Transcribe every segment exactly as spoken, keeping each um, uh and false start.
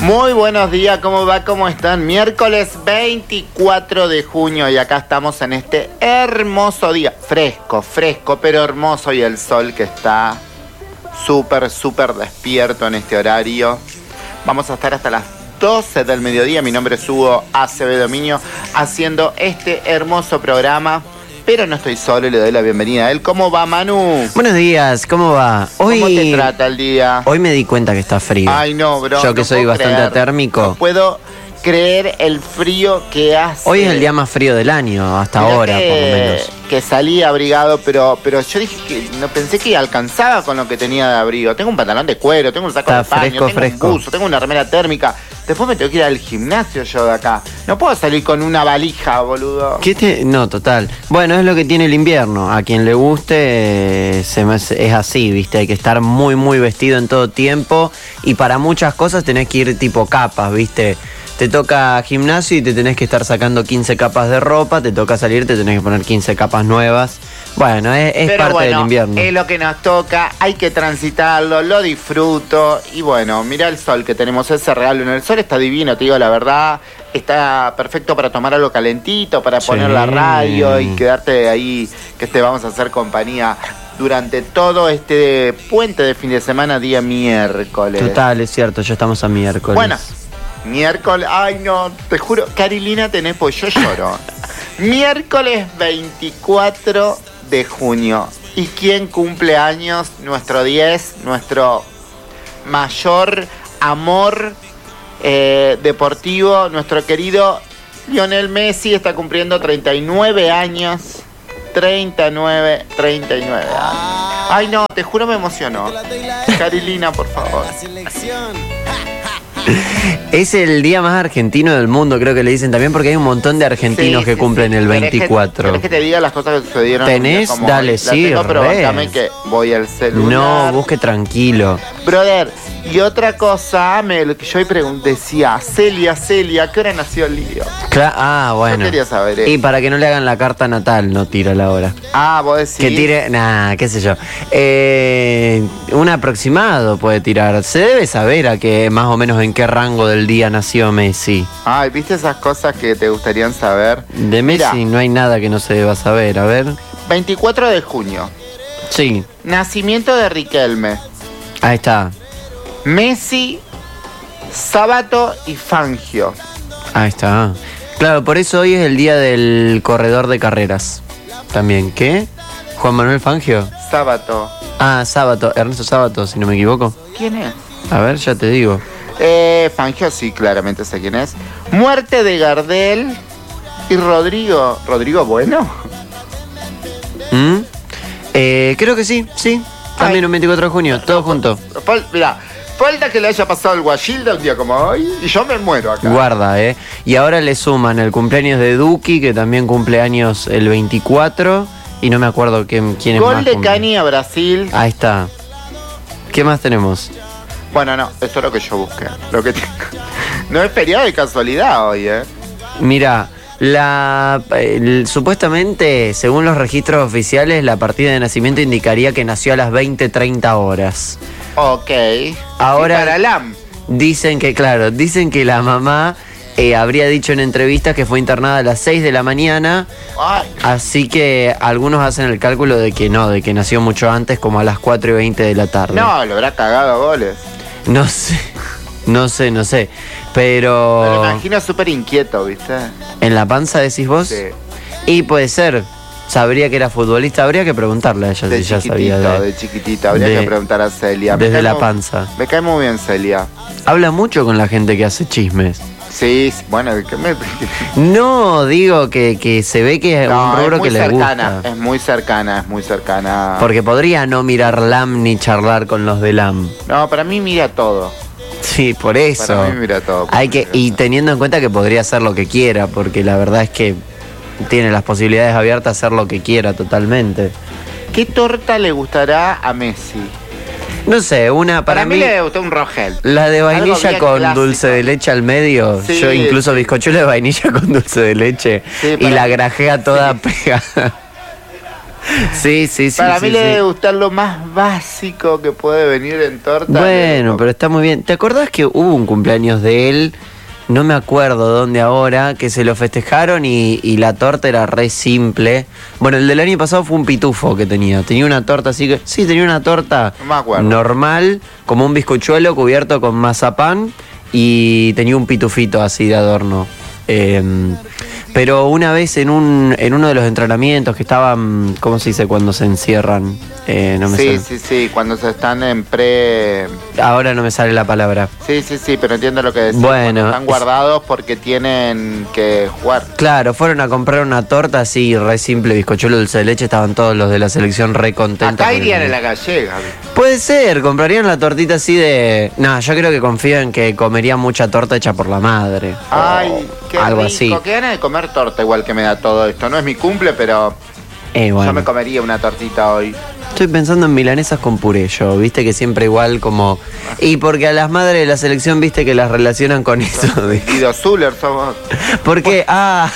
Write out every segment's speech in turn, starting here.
Muy buenos días, ¿cómo va? ¿Cómo están? Miércoles veinticuatro de junio y acá estamos en este hermoso día. Fresco, fresco, pero hermoso, y el sol que está súper, súper despierto en este horario. Vamos a estar hasta las doce del mediodía. Mi nombre es Hugo Acevedo Miño, haciendo este hermoso programa. Pero no estoy solo y le doy la bienvenida a él. ¿Cómo va, Manu? Buenos días, ¿cómo va? Hoy, ¿Cómo te trata el día? Hoy me di cuenta que está frío. Ay, no, bro. Yo que no soy bastante creer. atérmico. No puedo creer el frío que hace. Hoy es el día más frío del año, hasta Mirá ahora, que, por lo menos. Que salí abrigado, pero, pero yo dije que no pensé que alcanzaba con lo que tenía de abrigo. Tengo un pantalón de cuero, tengo un saco Está de paño, fresco, tengo fresco. un buzo, tengo una remera térmica. Después me tengo que ir al gimnasio yo de acá. No puedo salir con una valija, boludo. ¿Qué te...? No, total. Bueno, es lo que tiene el invierno. A quien le guste, eh, se me hace- es así, ¿viste? Hay que estar muy, muy vestido en todo tiempo. Y para muchas cosas tenés que ir tipo capas, ¿viste? Te toca gimnasio y te tenés que estar sacando quince capas de ropa. Te toca salir, te tenés que poner quince capas nuevas. Bueno, es, es Pero parte bueno, del invierno. es lo que nos toca, hay que transitarlo, lo disfruto. Y bueno, mira el sol que tenemos, ese regalo en el sol está divino, te digo la verdad. Está perfecto para tomar algo calentito, para Sí. poner la radio y quedarte ahí, que te vamos a hacer compañía durante todo este puente de fin de semana, día miércoles. Total, es cierto, ya estamos a miércoles. Bueno, miércoles, ay no, te juro, Carilina tenés, pues yo lloro. Miércoles veinticuatro de junio. ¿Y quién cumple años? Nuestro diez, nuestro mayor amor eh, deportivo, nuestro querido Lionel Messi está cumpliendo treinta y nueve años. treinta y nueve, treinta y nueve años. Ay no, te juro me emocionó. Carilina, por favor. Es el día más argentino del mundo, creo que le dicen también, porque hay un montón de argentinos Sí, que sí, cumplen sí. el ¿Querés que- veinticuatro. ¿Querés que te diga las cosas que sucedieron? ¿Tenés? Como Dale, hoy? La sí, tengo, pero re. bancame que voy al celular. No, busque tranquilo. Brother, y otra cosa, me, lo que yo hoy pregun- decía, Celia, Celia, ¿qué hora nació Lío? Cla- ah, bueno. Yo quería saber eso. Y para que no le hagan la carta natal, no tira la hora. Ah, vos decís. Que tire, nah, qué sé yo. Eh, un aproximado puede tirar. Se debe saber a qué, más o menos en qué rango del día nació Messi. Ay, ¿viste esas cosas que te gustarían saber? De Messi Mirá, no hay nada que no se deba saber. A ver. veinticuatro de junio, Sí, nacimiento de Riquelme, ahí está. Messi, Sábato y Fangio. Ahí está. Claro, por eso hoy es el día del corredor de carreras. También, ¿qué? Juan Manuel Fangio. Sábato. Ah, Sábato, Ernesto Sábato, si no me equivoco. ¿Quién es? A ver, ya te digo. Eh, Fangio, sí, claramente sé quién es. Muerte de Gardel y Rodrigo. ¿Rodrigo Bueno? ¿Mm? Eh, creo que sí, sí. También Ay. un veinticuatro de junio, todo junto. Fal- Mirá, falta que le haya pasado el Guachilda un día como hoy y yo me muero acá. Guarda, ¿eh? Y ahora le suman el cumpleaños de Duki, que también cumple años el veinticuatro. Y no me acuerdo quién, quién es más. Gol de cumple. Cani a Brasil. Ahí está. ¿Qué más tenemos? Bueno, no, eso es lo que yo busqué. Lo que tengo. No es feriado de casualidad hoy, ¿eh? Mira, la el- supuestamente, según los registros oficiales, la partida de nacimiento indicaría que nació a las veinte treinta horas. Ok. Ahora- Y para Lam. Dicen que, claro, dicen que la mamá eh, habría dicho en entrevistas que fue internada a las seis de la mañana, Ay, así que algunos hacen el cálculo de que no, de que nació mucho antes, como a las cuatro y veinte de la tarde. no, lo habrá cagado a goles. No sé, no sé, no sé, Me lo pero... imagino súper inquieto, ¿viste? ¿En la panza decís vos? Sí. Y puede ser, sabría que era futbolista, habría que preguntarle a ella De si ya chiquitito, sabía de, de... chiquitito. Habría de- que preguntar a Celia. Me desde cae la muy- panza. Me cae muy bien Celia. Habla mucho con la gente que hace chismes. Sí, sí, bueno, que me... No, digo que, que se ve que es No, un rubro es muy que le cercana, gusta. es muy cercana, es muy cercana. Porque podría no mirar LAM ni charlar con los de LAM. No, para mí mira todo. Sí, por eso. Para mí mira todo. Hay que, y teniendo en cuenta que podría hacer lo que quiera, porque la verdad es que tiene las posibilidades abiertas a hacer lo que quiera totalmente. ¿Qué torta le gustará a Messi? No sé, una para, Para, mí, le gustó un Rogel. La de Algo vainilla bien con clásico. dulce de leche al medio. Sí, Yo incluso sí. bizcochuelo de vainilla con dulce de leche. Sí, y para la mí- grajea toda sí. pegada. Sí, sí, sí. Para sí, mí le sí. debe gustar lo más básico que puede venir en torta. Bueno, pero está muy bien. ¿Te acordás que hubo un cumpleaños de él? No me acuerdo dónde ahora, que se lo festejaron y, y la torta era re simple. Bueno, el del año pasado fue un pitufo que tenía. Tenía una torta así que... Sí, tenía una torta No me acuerdo. normal, como un bizcochuelo cubierto con mazapán y tenía un pitufito así de adorno. Eh, pero una vez en un en uno de los entrenamientos que estaban, ¿cómo se dice cuando se encierran? Eh, no me Sí, sale. sí, sí, cuando se están en pre... Ahora no me sale la palabra. Sí, sí, sí, pero entiendo lo que decís. Bueno, Cuando están guardados porque tienen que jugar. Claro, fueron a comprar una torta así, re simple, bizcochuelo, dulce de leche, estaban todos los de la selección re contentos. Acá con irían el- en la gallega. Puede ser, comprarían la tortita así de... No, yo creo que confío en que comerían mucha torta hecha por la madre. Ay, o qué algo rico. así. Qué ganas de comer torta igual que me da todo esto. No es mi cumple, pero Eh, bueno. yo me comería una tortita hoy. Estoy pensando en milanesas con puré yo, viste que siempre igual como... Y porque a las madres de la selección, viste que las relacionan con eso. de- Guido Zuller somos. Porque, ah...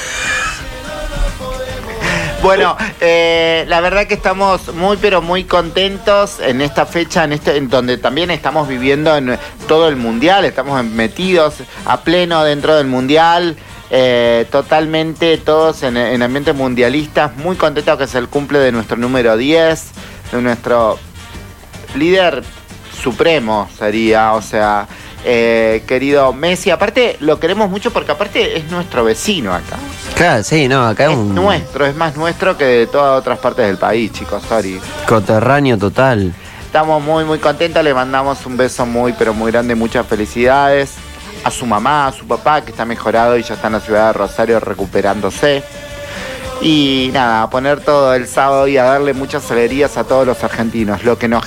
Bueno, eh, la verdad que estamos muy pero muy contentos en esta fecha, en este, en donde también estamos viviendo en todo el mundial, estamos metidos a pleno dentro del mundial, eh, totalmente todos en, en ambiente mundialistas, muy contentos que es el cumple de nuestro número diez, de nuestro líder supremo sería, o sea, eh, querido Messi. Aparte lo queremos mucho porque aparte es nuestro vecino acá. Claro, sí, no, acá es Es un nuestro, es más nuestro que de todas otras partes del país, chicos, sorry. coterráneo total. Estamos muy, muy contentos, le mandamos un beso muy, pero muy grande, muchas felicidades a su mamá, a su papá, que está mejorado y ya está en la ciudad de Rosario recuperándose. Y nada, a poner todo el sábado y a darle muchas alegrías a todos los argentinos. Lo que nos